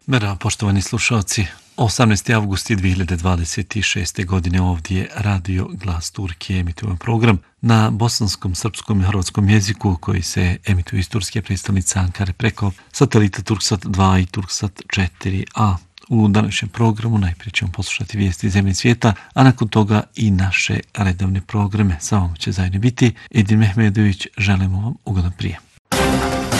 Merhaba, poštovani slušalci. 18. avgust je 2026. godine, ovdje je Radio Glas Turke, emituje program na bosanskom, srpskom i hrvatskom jeziku koji se emituje iz turske prestolnice Ankare preko satelita Turksat 2 i Turksat 4a. U današnjem programu najprije ćemo poslušati vijesti iz zemlje i svijeta, a nakon toga i naše redovne programe. Sa vama će zajedno biti Edin Mehmedović. Želimo vam ugodan prijem.